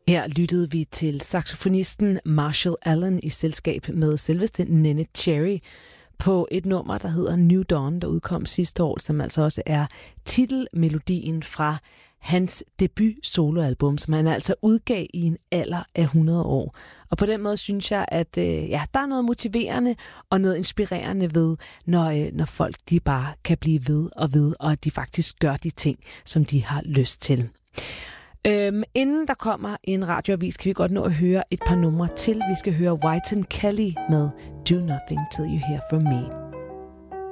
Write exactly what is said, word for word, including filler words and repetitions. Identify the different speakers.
Speaker 1: Her lyttede vi til saxofonisten Marshall Allen i selskab med selveste Neneh Cherry på et nummer, der hedder New Dawn, der udkom sidste år, som altså også er titelmelodien fra hans debut soloalbum, som han altså udgav i en alder af hundrede år. Og på den måde synes jeg, at øh, ja, der er noget motiverende og noget inspirerende ved, når, øh, når folk de bare kan blive ved og ved, og at de faktisk gør de ting, som de har lyst til. Øhm, inden der kommer en radioavis, kan vi godt nå at høre et par numre til. Vi skal høre White and Kelly med Do Nothing Till You Hear From Me.